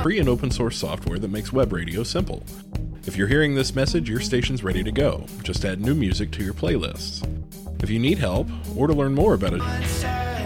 free and open source software that makes web radio simple. If you're hearing this message, your station's ready to go. Just add new music to your playlists. If you need help, or to learn more about it,